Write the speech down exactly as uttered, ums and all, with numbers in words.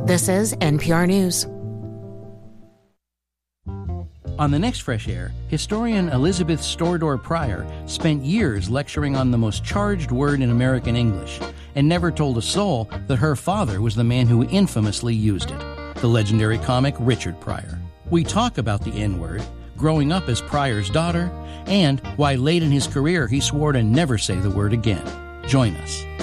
This is N P R News. On the next Fresh Air, historian Elizabeth Stordor Pryor spent years lecturing on the most charged word in American English and never told a soul that her father was the man who infamously used it, the legendary comic Richard Pryor. We talk about the N-word, growing up as Pryor's daughter, and why late in his career he swore to never say the word again. Join us.